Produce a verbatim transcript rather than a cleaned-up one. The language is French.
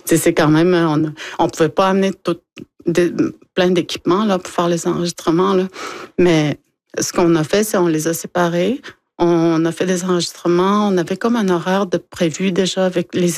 c'est quand même, on ne pouvait pas amener tout, de, plein d'équipements là, pour faire les enregistrements. Là. Mais ce qu'on a fait, c'est on les a séparés. On a fait des enregistrements. On avait comme un horaire de prévu déjà avec les